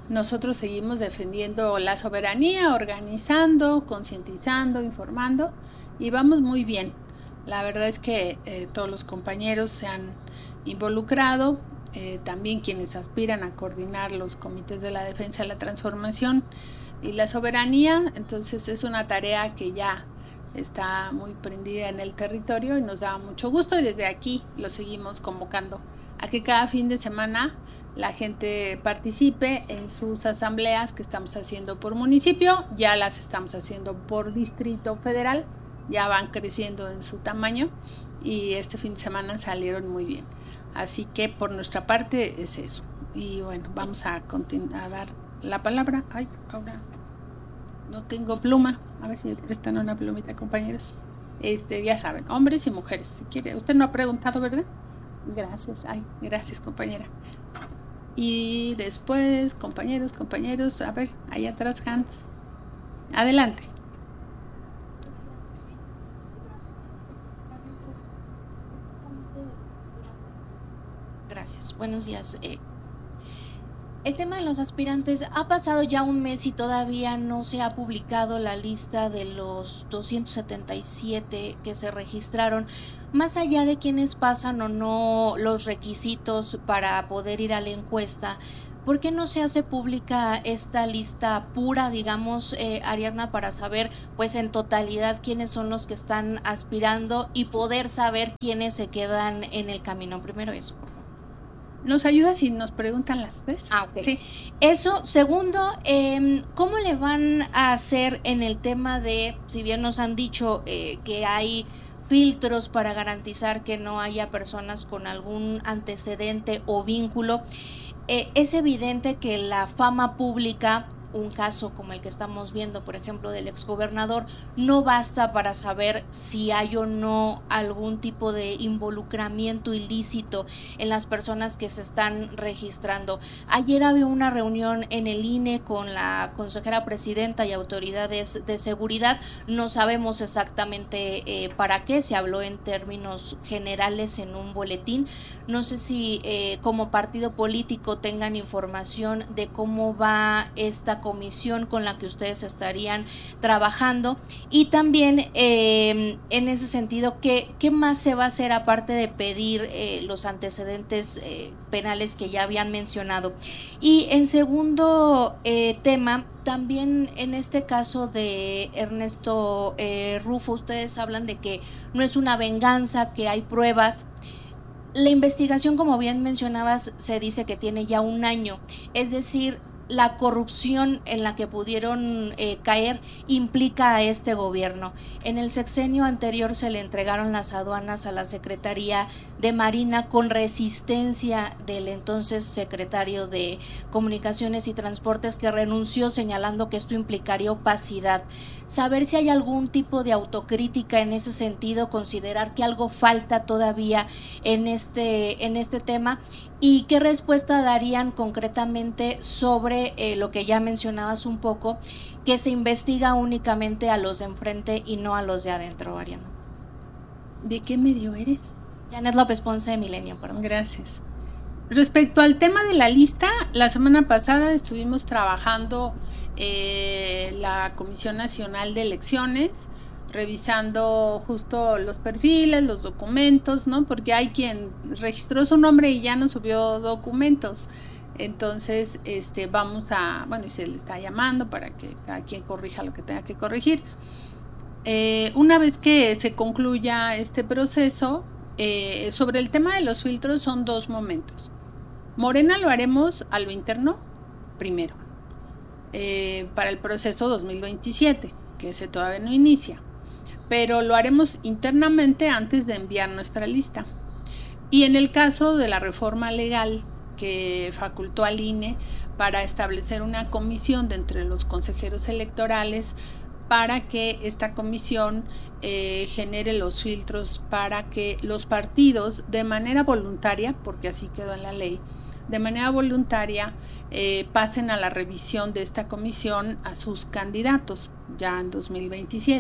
nosotros seguimos defendiendo la soberanía, organizando, concientizando, informando, y vamos muy bien. La verdad es que todos los compañeros se han involucrado, también quienes aspiran a coordinar los comités de la defensa de la transformación y la soberanía. Entonces es una tarea que ya está muy prendida en el territorio y nos da mucho gusto, y desde aquí lo seguimos convocando a que cada fin de semana la gente participe en sus asambleas que estamos haciendo por municipio. Ya las estamos haciendo por distrito federal, ya van creciendo en su tamaño, y este fin de semana salieron muy bien. Así que por nuestra parte es eso. Y bueno, vamos a continuar a dar la palabra. Ay, ahora no tengo pluma. A ver si me prestan una plumita, compañeros. Ya saben, hombres y mujeres. Si quiere, usted no ha preguntado, ¿verdad? Gracias. Ay, gracias, compañera. Y después, compañeros, a ver, allá atrás, Hans. Adelante. Gracias, buenos días. El tema de los aspirantes, ha pasado ya un mes y todavía no se ha publicado la lista de los 277 que se registraron. Más allá de quienes pasan o no los requisitos para poder ir a la encuesta, ¿por qué no se hace pública esta lista pura, digamos, Ariadna, para saber pues en totalidad quiénes son los que están aspirando y poder saber quiénes se quedan en el camino? Primero eso, por favor. ¿Nos ayuda si nos preguntan las tres? Ok. Sí. Eso. Segundo, ¿cómo le van a hacer en el tema de, si bien nos han dicho que hay filtros para garantizar que no haya personas con algún antecedente o vínculo? Es evidente que la fama pública, un caso como el que estamos viendo, por ejemplo, del exgobernador, no basta para saber si hay o no algún tipo de involucramiento ilícito en las personas que se están registrando. Ayer había una reunión en el INE con la consejera presidenta y autoridades de seguridad. No sabemos exactamente para qué, se habló en términos generales en un boletín. No sé si como partido político tengan información de cómo va esta comisión con la que ustedes estarían trabajando, y también en ese sentido, ¿qué más se va a hacer aparte de pedir los antecedentes penales que ya habían mencionado? Y en segundo tema, también en este caso de Ernesto Rufo, ustedes hablan de que no es una venganza, que hay pruebas. La investigación, como bien mencionabas, se dice que tiene ya un año, es decir, la corrupción en la que pudieron caer implica a este gobierno. En el sexenio anterior se le entregaron las aduanas a la Secretaría de Marina con resistencia del entonces secretario de Comunicaciones y Transportes, que renunció señalando que esto implicaría opacidad. Saber si hay algún tipo de autocrítica en ese sentido, considerar que algo falta todavía en este tema, y qué respuesta darían concretamente sobre lo que ya mencionabas un poco, que se investiga únicamente a los de enfrente y no a los de adentro, Ariana. ¿De qué medio eres? Janet López Ponce, de Milenio, perdón. Gracias. Respecto al tema de la lista, la semana pasada estuvimos trabajando la Comisión Nacional de Elecciones, revisando justo los perfiles, los documentos, ¿no? Porque hay quien registró su nombre y ya no subió documentos. Entonces, vamos a, bueno, y se le está llamando para que cada quien corrija lo que tenga que corregir. Una vez que se concluya este proceso, sobre el tema de los filtros son dos momentos. Morena lo haremos a lo interno primero, para el proceso 2027, que ese todavía no inicia, pero lo haremos internamente antes de enviar nuestra lista. Y en el caso de la reforma legal que facultó al INE para establecer una comisión de entre los consejeros electorales, para que esta comisión genere los filtros para que los partidos, de manera voluntaria, porque así quedó en la ley, de manera voluntaria pasen a la revisión de esta comisión a sus candidatos ya en 2027.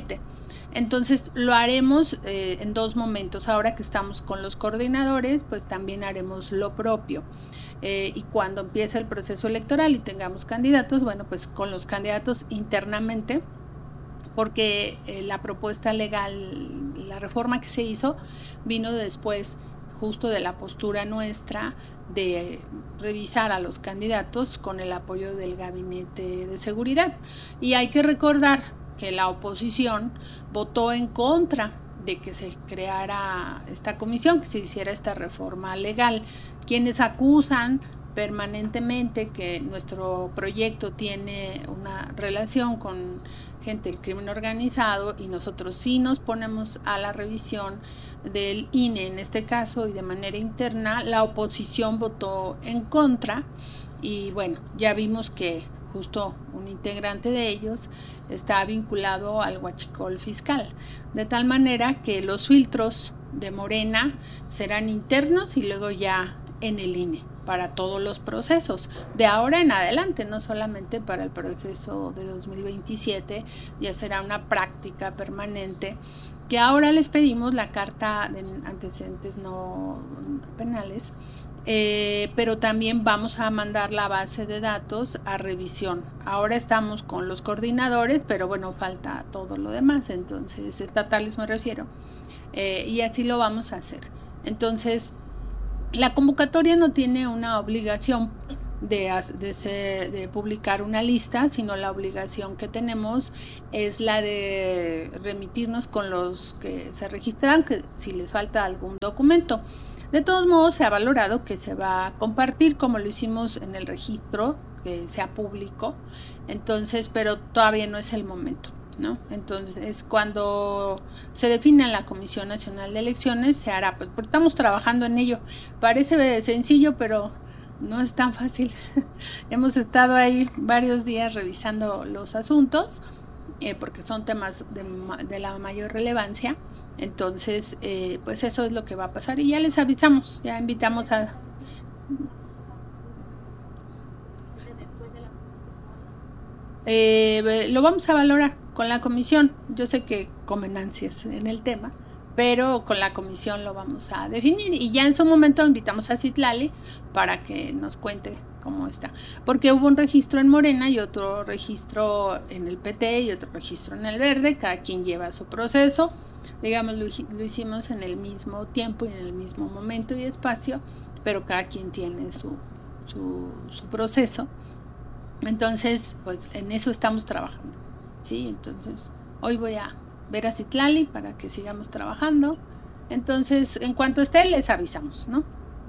Entonces lo haremos en 2 momentos. Ahora que estamos con los coordinadores, pues también haremos lo propio. Y cuando empiece el proceso electoral y tengamos candidatos, bueno, pues con los candidatos internamente, porque la propuesta legal, la reforma que se hizo, vino después justo de la postura nuestra de revisar a los candidatos con el apoyo del Gabinete de Seguridad. Y hay que recordar que la oposición votó en contra de que se creara esta comisión, que se hiciera esta reforma legal. Quienes acusan permanentemente que nuestro proyecto tiene una relación con gente del crimen organizado, y nosotros sí nos ponemos a la revisión del INE en este caso y de manera interna, la oposición votó en contra. Y bueno, ya vimos que justo un integrante de ellos está vinculado al huachicol fiscal, de tal manera que los filtros de Morena serán internos y luego ya en el INE para todos los procesos de ahora en adelante, no solamente para el proceso de 2027, ya será una práctica permanente, que ahora les pedimos la carta de antecedentes no penales, pero también vamos a mandar la base de datos a revisión. Ahora estamos con los coordinadores, pero bueno, falta todo lo demás, entonces estatales me refiero, y así lo vamos a hacer. Entonces, la convocatoria no tiene una obligación de publicar una lista, sino la obligación que tenemos es la de remitirnos con los que se registraron, que si les falta algún documento. De todos modos, se ha valorado que se va a compartir, como lo hicimos en el registro, que sea público, entonces, pero todavía no es el momento, ¿no? Entonces, cuando se define la Comisión Nacional de Elecciones, se hará, pues, porque estamos trabajando en ello. Parece sencillo, pero no es tan fácil. Hemos estado ahí varios días revisando los asuntos, porque son temas de la mayor relevancia. Entonces, pues eso es lo que va a pasar y ya les avisamos, ya invitamos a... lo vamos a valorar con la comisión. Yo sé que comen ansias en el tema, pero con la comisión lo vamos a definir y ya en su momento invitamos a Citlali para que nos cuente cómo está, porque hubo un registro en Morena y otro registro en el PT y otro registro en el Verde, cada quien lleva su proceso, digamos, lo hicimos en el mismo tiempo y en el mismo momento y espacio, pero cada quien tiene su proceso. Entonces, pues en eso estamos trabajando, ¿sí? Entonces, hoy voy a ver a Citlali para que sigamos trabajando. Entonces, en cuanto esté, les avisamos, ¿no?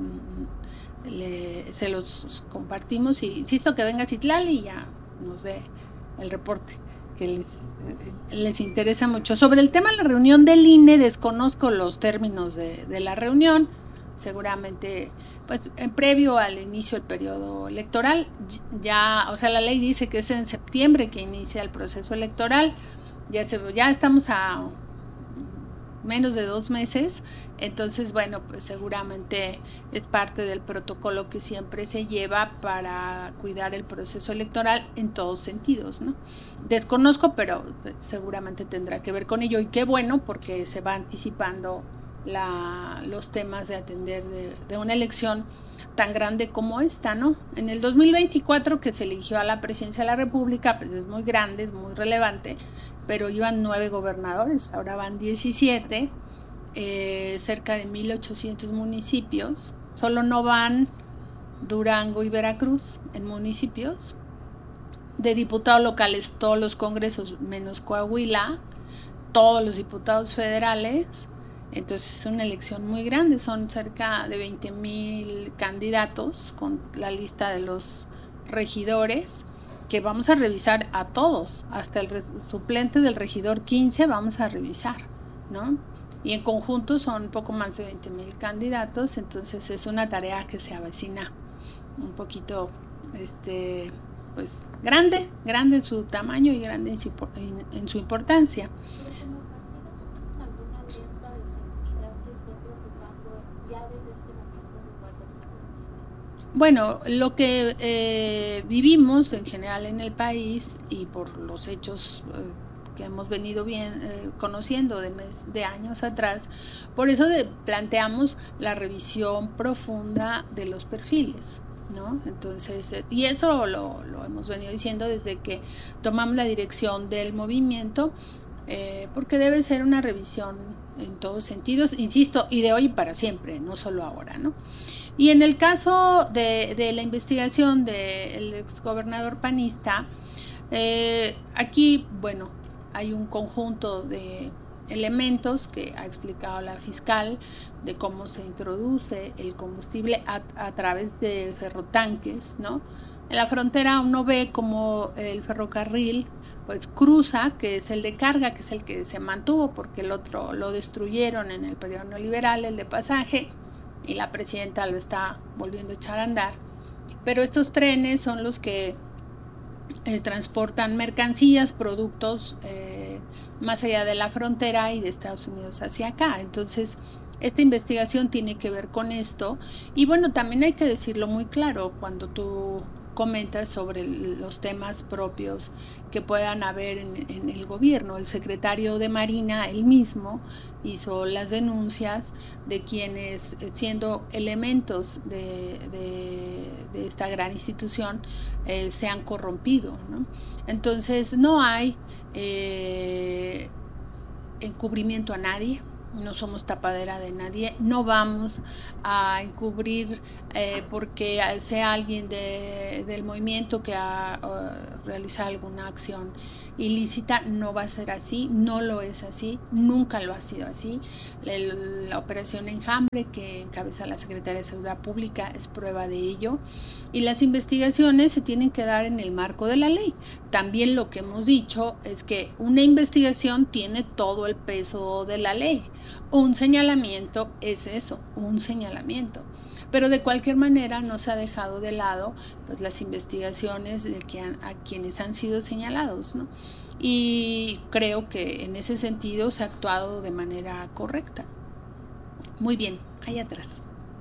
Se los compartimos y insisto que venga Citlali y ya nos dé el reporte que les interesa mucho. Sobre el tema de la reunión del INE, desconozco los términos de la reunión. Seguramente, pues, previo al inicio del periodo electoral, ya, o sea, la ley dice que es en septiembre que inicia el proceso electoral, ya estamos a menos de 2 meses, entonces, bueno, pues seguramente es parte del protocolo que siempre se lleva para cuidar el proceso electoral en todos sentidos, ¿no? Desconozco, pero seguramente tendrá que ver con ello, y qué bueno, porque se va anticipando los temas de atender de una elección tan grande como esta, ¿no? En el 2024, que se eligió a la presidencia de la República, pues es muy grande, es muy relevante, pero iban 9 gobernadores, ahora van 17, cerca de 1,800 municipios, solo no van Durango y Veracruz en municipios, de diputados locales todos los congresos menos Coahuila, todos los diputados federales. Entonces es una elección muy grande, son cerca de 20,000 candidatos con la lista de los regidores, que vamos a revisar a todos, hasta el suplente del regidor 15 vamos a revisar, ¿no? Y en conjunto son un poco más de 20,000 candidatos, entonces es una tarea que se avecina un poquito, pues grande en su tamaño y grande en su importancia. Bueno, lo que vivimos en general en el país y por los hechos que hemos venido conociendo de años atrás. Por eso planteamos la revisión profunda de los perfiles, ¿no? Entonces, y eso lo hemos venido diciendo desde que tomamos la dirección del movimiento, porque debe ser una revisión en todos sentidos, insisto, y de hoy para siempre, no solo ahora, ¿no? Y en el caso de la investigación del exgobernador panista, aquí, bueno, hay un conjunto de elementos que ha explicado la fiscal de cómo se introduce el combustible a través de ferrotanques, ¿no? En la frontera uno ve como el ferrocarril pues cruza, que es el de carga, que es el que se mantuvo porque el otro lo destruyeron en el periodo neoliberal, el de pasaje, y la presidenta lo está volviendo a echar a andar. Pero estos trenes son los que transportan mercancías, productos más allá de la frontera y de Estados Unidos hacia acá. Entonces, esta investigación tiene que ver con esto. Y bueno, también hay que decirlo muy claro, cuando tú comentas sobre los temas propios que puedan haber en el gobierno. El secretario de Marina, él mismo, hizo las denuncias de quienes, siendo elementos de esta gran institución, se han corrompido, ¿no? Entonces, no hay encubrimiento a nadie. No somos tapadera de nadie, no vamos a encubrir porque sea alguien del movimiento que ha realizado alguna acción ilícita. No va a ser así, no lo es así, nunca lo ha sido así. La operación Enjambre, que encabeza la Secretaría de Seguridad Pública, es prueba de ello, y las investigaciones se tienen que dar en el marco de la ley. También lo que hemos dicho es que una investigación tiene todo el peso de la ley. Un señalamiento es eso, un señalamiento. Pero de cualquier manera no se ha dejado de lado pues las investigaciones a quienes han sido señalados, ¿no? Y creo que en ese sentido se ha actuado de manera correcta. Muy bien, ahí atrás.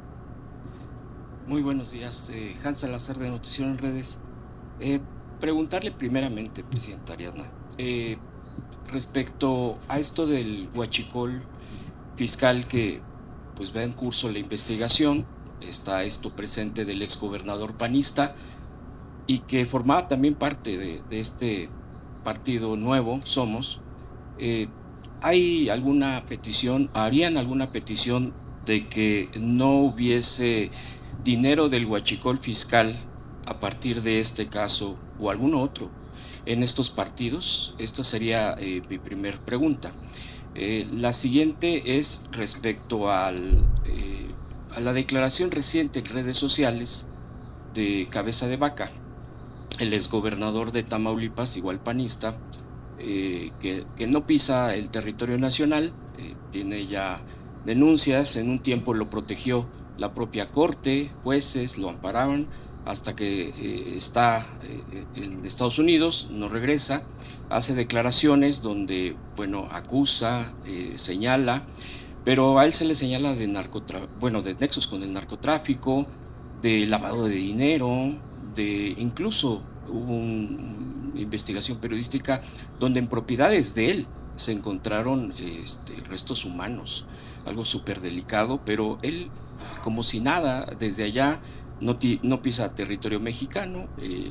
Muy buenos días, Hans Salazar de Notición en Redes. Preguntarle primeramente, Presidenta Ariadna, respecto a esto del huachicol fiscal que pues va en curso la investigación, está esto presente del exgobernador panista y que formaba también parte de este partido nuevo, Somos. ¿Hay alguna petición, harían alguna petición de que no hubiese dinero del huachicol fiscal a partir de este caso o algún otro en estos partidos? Esta sería mi primer pregunta. La siguiente es respecto a la declaración reciente en redes sociales de Cabeza de Vaca, el exgobernador de Tamaulipas, igual panista, que no pisa el territorio nacional, tiene ya denuncias, en un tiempo lo protegió la propia corte, jueces lo amparaban, hasta que está en Estados Unidos, no regresa, hace declaraciones donde, bueno, acusa, señala, pero a él se le señala de nexos con el narcotráfico, de lavado de dinero, incluso hubo una investigación periodística donde en propiedades de él se encontraron restos humanos, algo súper delicado, pero él, como si nada, desde allá no pisa territorio mexicano,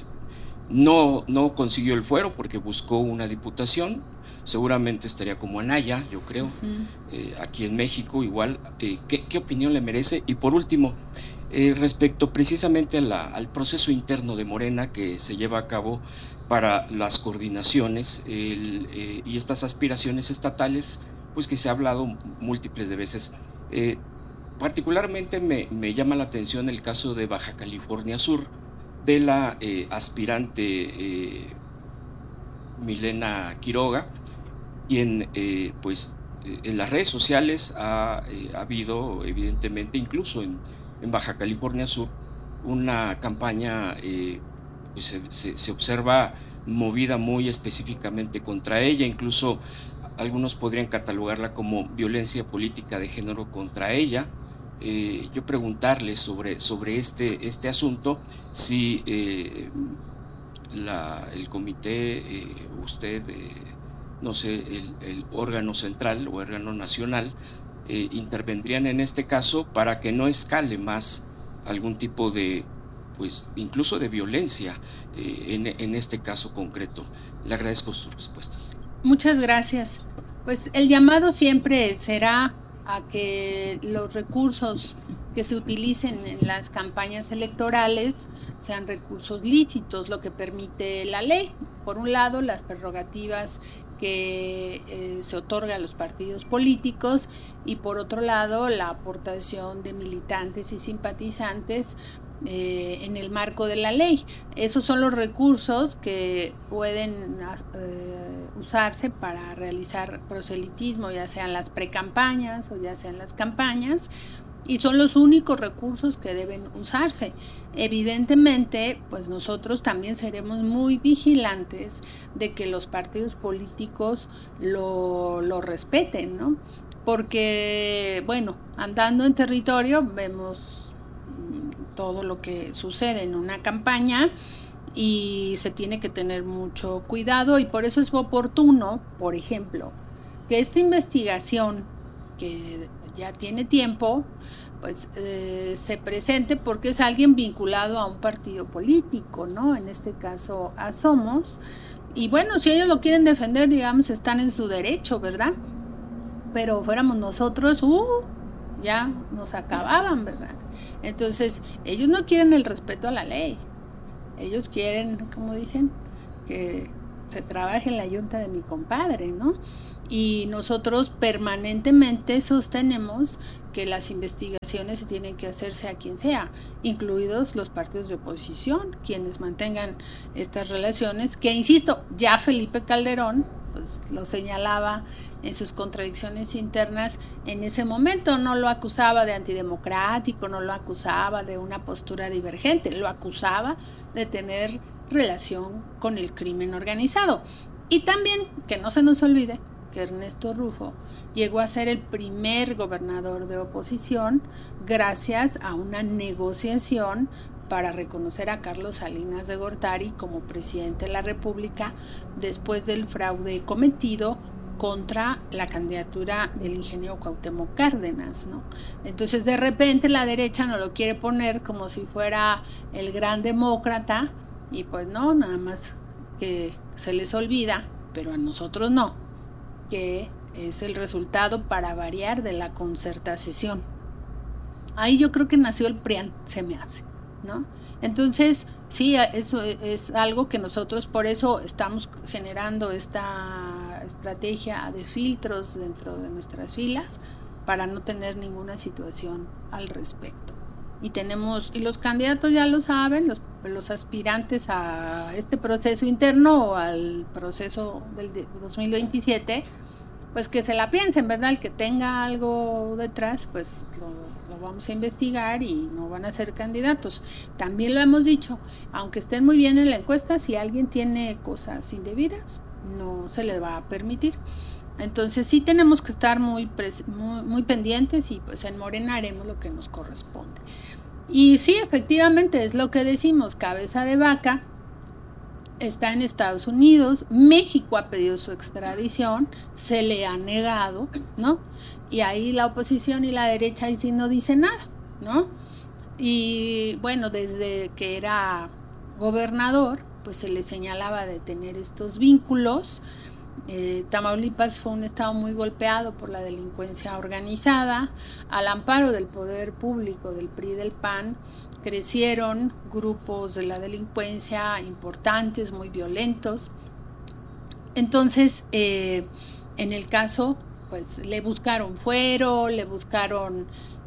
no consiguió el fuero porque buscó una diputación, seguramente estaría como Anaya, yo creo, aquí en México igual. ¿Qué opinión le merece? Y por último, respecto precisamente al proceso interno de Morena que se lleva a cabo para las coordinaciones y estas aspiraciones estatales, pues que se ha hablado múltiples de veces. Particularmente me llama la atención el caso de Baja California Sur, de la aspirante Milena Quiroga, quien pues en las redes sociales ha habido evidentemente, incluso en Baja California Sur, una campaña pues se observa movida muy específicamente contra ella, incluso algunos podrían catalogarla como violencia política de género contra ella. Yo preguntarle sobre este asunto, si el comité, usted no sé, el órgano central o órgano nacional intervendrían en este caso para que no escale más algún tipo de, pues incluso de violencia en este caso concreto. Le agradezco sus respuestas. Muchas gracias. Pues el llamado siempre será a que los recursos que se utilicen en las campañas electorales sean recursos lícitos, lo que permite la ley. Por un lado, las prerrogativas que se otorga a los partidos políticos, y por otro lado la aportación de militantes y simpatizantes en el marco de la ley. Esos son los recursos que pueden usarse para realizar proselitismo, ya sean las precampañas o ya sean las campañas, y son los únicos recursos que deben usarse. Evidentemente, pues nosotros también seremos muy vigilantes de que los partidos políticos lo respeten, ¿no? Porque, bueno, andando en territorio vemos todo lo que sucede en una campaña y se tiene que tener mucho cuidado, y por eso es oportuno, por ejemplo, que esta investigación, que ya tiene tiempo, pues se presente, porque es alguien vinculado a un partido político, ¿no? En este caso a Somos, y bueno, si ellos lo quieren defender, digamos, están en su derecho, ¿verdad? Pero fuéramos nosotros, ya nos acababan, ¿verdad? Entonces, ellos no quieren el respeto a la ley, ellos quieren, como dicen, que se trabaje en la yunta de mi compadre, ¿no? Y nosotros permanentemente sostenemos que las investigaciones tienen que hacerse a quien sea, incluidos los partidos de oposición, quienes mantengan estas relaciones, que insisto, ya Felipe Calderón pues lo señalaba en sus contradicciones internas en ese momento. No lo acusaba de antidemocrático, no lo acusaba de una postura divergente, lo acusaba de tener relación con el crimen organizado. Y también, que no se nos olvide, que Ernesto Rufo llegó a ser el primer gobernador de oposición gracias a una negociación para reconocer a Carlos Salinas de Gortari como presidente de la República después del fraude cometido contra la candidatura del ingeniero Cuauhtémoc Cárdenas, ¿no? Entonces, de repente la derecha nos lo quiere poner como si fuera el gran demócrata, y pues no, nada más que se les olvida, pero a nosotros no, que es el resultado, para variar, de la concertación. Ahí yo creo que nació el PRIAN, se me hace, ¿no? Entonces, sí, eso es algo que nosotros, por eso estamos generando esta estrategia de filtros dentro de nuestras filas, para no tener ninguna situación al respecto. Y los candidatos ya lo saben, los aspirantes a este proceso interno o al proceso del 2027, pues que se la piensen, ¿verdad? El que tenga algo detrás, pues lo vamos a investigar y no van a ser candidatos. También lo hemos dicho, aunque estén muy bien en la encuesta, si alguien tiene cosas indebidas, no se le va a permitir. Entonces sí tenemos que estar muy pendientes, y pues en Morena haremos lo que nos corresponde. Y sí, efectivamente, es lo que decimos, cabeza de vaca está en Estados Unidos, México ha pedido su extradición, se le ha negado, ¿no? Y ahí la oposición y la derecha ahí sí no dice nada, ¿no? Y bueno, desde que era gobernador, pues se le señalaba de tener estos vínculos. Tamaulipas fue un estado muy golpeado por la delincuencia organizada. Al amparo del poder público del PRI y del PAN, crecieron grupos de la delincuencia importantes, muy violentos. Entonces, en el caso, pues le buscaron fuero, le buscaron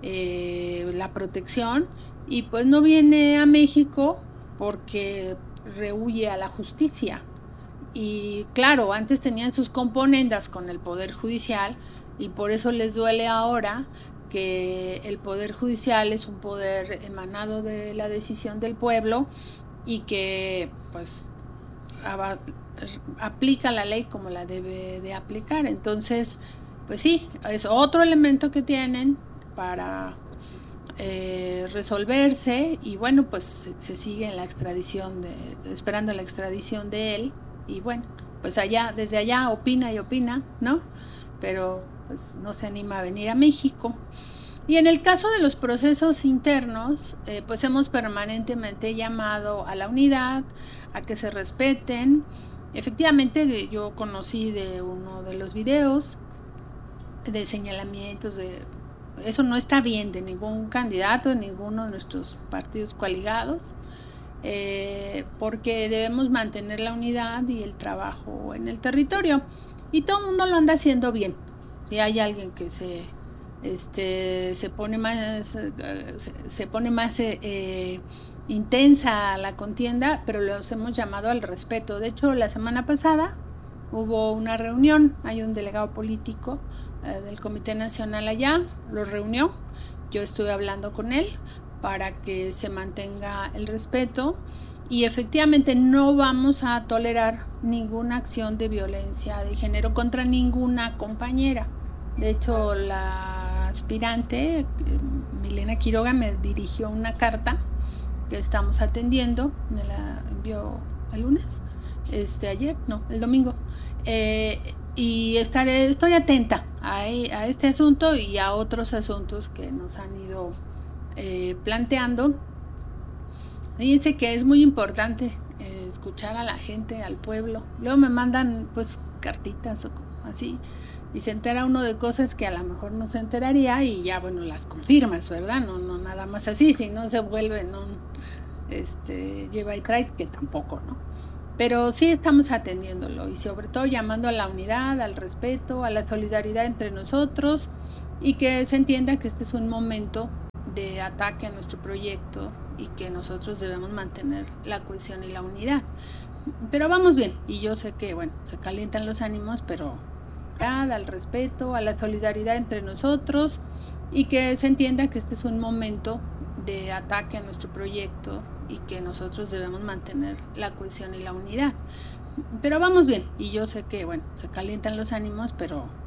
la protección, y pues no viene a México porque rehúye a la justicia. Y claro, antes tenían sus componendas con el Poder Judicial, y por eso les duele ahora que el Poder Judicial es un poder emanado de la decisión del pueblo, y que pues aplica la ley como la debe de aplicar. Entonces, pues sí, es otro elemento que tienen para resolverse, y bueno, pues se sigue en la extradición esperando la extradición de él. Y bueno, pues allá, desde allá opina y opina, ¿no? Pero pues no se anima a venir a México. Y en el caso de los procesos internos, pues hemos permanentemente llamado a la unidad, a que se respeten. Efectivamente, yo conocí de uno de los videos de señalamientos de eso no está bien de ningún candidato, de ninguno de nuestros partidos coaligados, porque debemos mantener la unidad y el trabajo en el territorio, y todo el mundo lo anda haciendo bien. Si hay alguien que se pone más intensa la contienda, pero los hemos llamado al respeto. De hecho, la semana pasada hubo una reunión, hay un delegado político del Comité Nacional allá, los reunió, yo estuve hablando con él para que se mantenga el respeto, y efectivamente no vamos a tolerar ninguna acción de violencia de género contra ninguna compañera. De hecho, la aspirante Milena Quiroga me dirigió una carta que estamos atendiendo, me la envió el lunes, el domingo, y estoy atenta a este asunto y a otros asuntos que nos han ido planteando. Fíjense que es muy importante escuchar a la gente, al pueblo. Luego me mandan pues cartitas o así, y se entera uno de cosas que a lo mejor no se enteraría, y ya bueno, las confirmas, ¿verdad? No nada más así, si no se vuelve lleva y trae, que tampoco, ¿no? Pero sí estamos atendiéndolo, y sobre todo llamando a la unidad, al respeto, a la solidaridad entre nosotros, y que se entienda que este es un momento de ataque a nuestro proyecto y que nosotros debemos mantener la cohesión y la unidad. Pero vamos bien, y yo sé que bueno, se calientan los ánimos, pero al respeto, a la solidaridad entre nosotros, y que se entienda que este es un momento de ataque a nuestro proyecto y que nosotros debemos mantener la cohesión y la unidad. Pero vamos bien, y yo sé que bueno, se calientan los ánimos, pero